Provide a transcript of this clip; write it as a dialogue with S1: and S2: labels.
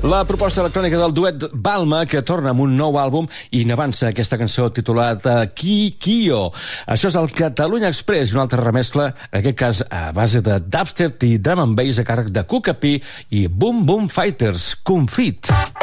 S1: La proposta electrònica del duet Balma, que torna amb un nou àlbum i n'avança aquesta cançó titulada Kikio. Això és el Catalunya Express, una altra remescla, en aquest cas a base de dubstep i drum and bass a càrrec de Cucapí i Boom Boom Fighters, Confit.